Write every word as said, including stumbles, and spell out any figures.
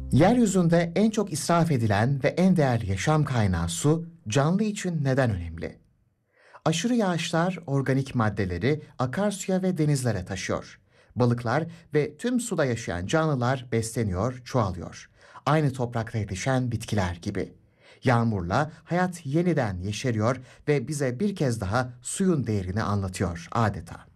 Yeryüzünde en çok israf edilen ve en değerli yaşam kaynağı su, canlı için neden önemli? Aşırı yağışlar organik maddeleri akarsuya ve denizlere taşıyor. Balıklar ve tüm suda yaşayan canlılar besleniyor, çoğalıyor. Aynı toprakta yetişen bitkiler gibi. Yağmurla hayat yeniden yeşeriyor ve bize bir kez daha suyun değerini anlatıyor adeta.